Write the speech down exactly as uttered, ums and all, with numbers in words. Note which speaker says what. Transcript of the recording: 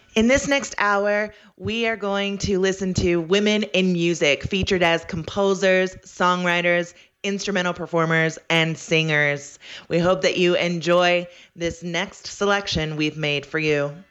Speaker 1: In this next hour, we are going to listen to women in music featured as composers, songwriters, instrumental performers, and singers. We hope that you enjoy this next selection we've made for you.